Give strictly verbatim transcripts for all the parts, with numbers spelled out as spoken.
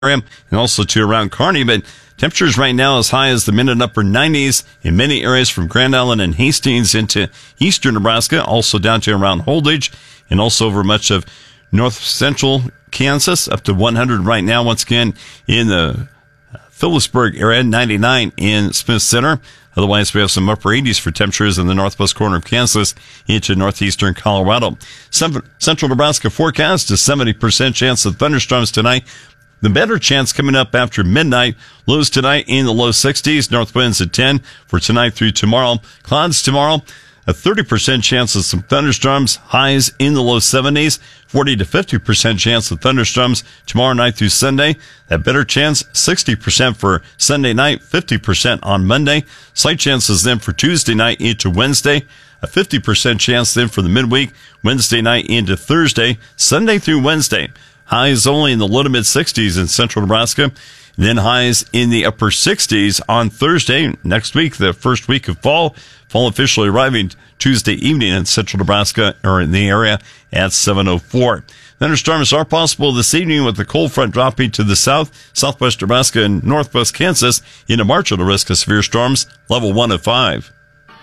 and also to around Kearney, but temperatures right now as high as the mid and upper nineties in many areas from Grand Island and Hastings into eastern Nebraska, also down to around Holdridge, and also over much of north central Kansas, up to one hundred right now. Once again, in the Phillipsburg area, ninety-nine in Smith Center. Otherwise, we have some upper eighties for temperatures in the northwest corner of Kansas into northeastern Colorado. Central Nebraska forecast is seventy percent chance of thunderstorms tonight. The better chance coming up after midnight. Lows tonight in the low sixties. North winds at ten for tonight through tomorrow. Clouds tomorrow. A thirty percent chance of some thunderstorms. Highs in the low seventies. forty to fifty percent chance of thunderstorms tomorrow night through Sunday. That better chance, sixty percent for Sunday night, fifty percent on Monday. Slight chances then for Tuesday night into Wednesday. A fifty percent chance then for the midweek, Wednesday night into Thursday. Sunday through Wednesday. Highs only in the low to mid sixties in central Nebraska. Then highs in the upper sixties on Thursday. Next week, the first week of fall. Fall officially arriving Tuesday evening in central Nebraska or in the area at seven oh four. Thunderstorms are possible this evening with the cold front dropping to the south, southwest Nebraska and northwest Kansas into marginal risk of severe storms, level one of five.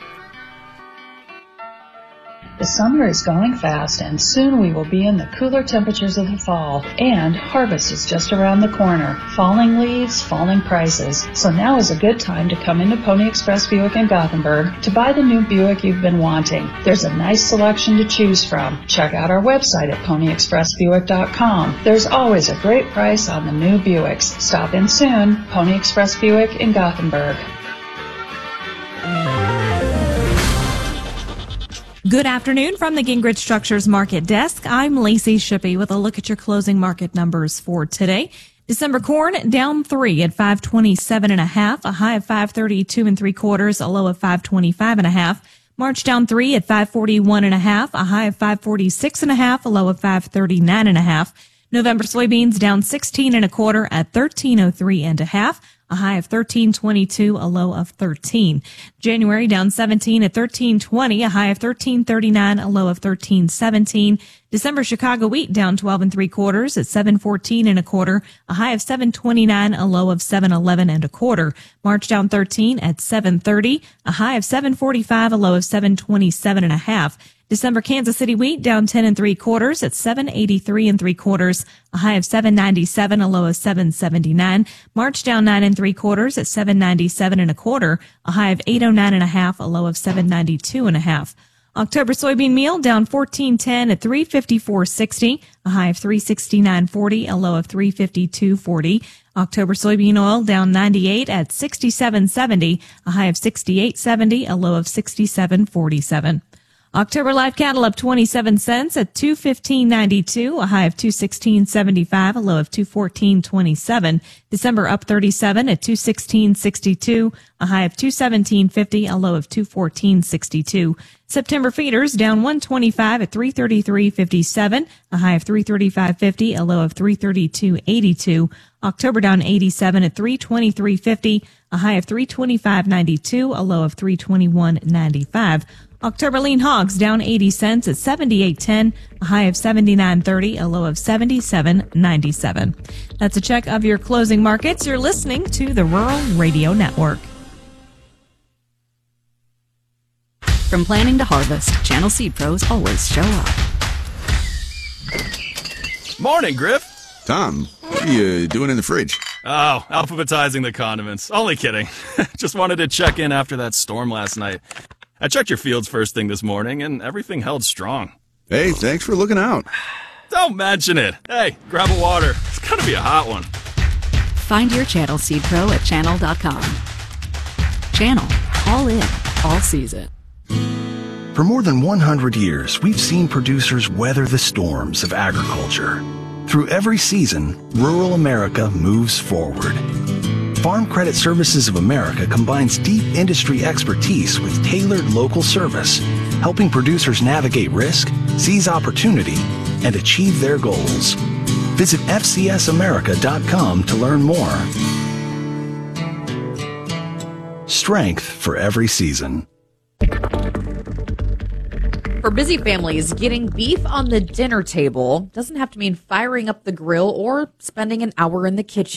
The summer is going fast, and soon we will be in the cooler temperatures of the fall, and harvest is just around the corner. Falling leaves, falling prices. So now is a good time to come into Pony Express Buick in Gothenburg to buy the new Buick you've been wanting. There's a nice selection to choose from. Check out our website at pony express buick dot com. There's always a great price on the new Buicks. Stop in soon. Pony Express Buick in Gothenburg. Good afternoon from the Gingrich Structures Market Desk. I'm Lacey Shippey with a look at your closing market numbers for today. December corn down three at five twenty-seven and a half, a high of five thirty-two and three quarters, a low of five twenty-five and a half. March down three at five forty-one and a half, a high of five forty-six and a half, a low of five thirty-nine and a half. November soybeans down sixteen and a quarter at thirteen oh three and a half. A high of thirteen twenty-two, a low of thirteen. January down seventeen at thirteen twenty, a high of thirteen thirty-nine, a low of thirteen seventeen. December Chicago wheat down twelve and three quarters at seven fourteen and a quarter, a high of seven twenty-nine, a low of seven eleven and a quarter. March down thirteen at seven thirty, a high of seven forty-five, a low of seven twenty-seven and a half. December Kansas City wheat down ten and three quarters at seven eighty-three and three quarters, a high of seven ninety-seven, a low of seven seventy-nine. March down nine and three quarters at seven ninety-seven and a quarter, a high of eight oh nine and a half, a low of seven ninety-two and a half. October soybean meal down fourteen ten at three fifty-four sixty, a high of three sixty-nine forty, a low of three fifty-two forty. October soybean oil down ninety-eight at sixty-seven seventy, a high of sixty-eight seventy, a low of sixty-seven forty-seven. October live cattle up twenty-seven cents at two fifteen ninety-two, a high of two sixteen seventy-five, a low of two fourteen twenty-seven. December up thirty-seven at two sixteen sixty-two, a high of two seventeen fifty, a low of two fourteen sixty-two. September feeders down one twenty-five at three thirty-three fifty-seven, a high of three thirty-five fifty, a low of three thirty-two eighty-two. October down eighty-seven at three twenty-three fifty, a high of three twenty-five ninety-two, a low of three twenty-one ninety-five. October lean hogs down eighty cents at seventy-eight ten, a high of seventy-nine thirty, a low of seventy-seven ninety-seven. That's a check of your closing markets. You're listening to the Rural Radio Network. From planning to harvest, Channel Seed Pros always show up. Morning, Griff. Tom, what are you doing in the fridge? Oh, alphabetizing the condiments. Only kidding. Just wanted to check in after that storm last night. I checked your fields first thing this morning, and everything held strong. Hey, thanks for looking out. Don't mention it. Hey, grab a water. It's gotta be a hot one. Find your Channel Seed Pro at channel dot com. Channel. All in. All season. For more than one hundred years, we've seen producers weather the storms of agriculture. Through every season, rural America moves forward. Farm Credit Services of America combines deep industry expertise with tailored local service, helping producers navigate risk, seize opportunity, and achieve their goals. Visit F C S America dot com to learn more. Strength for every season. For busy families, getting beef on the dinner table doesn't have to mean firing up the grill or spending an hour in the kitchen.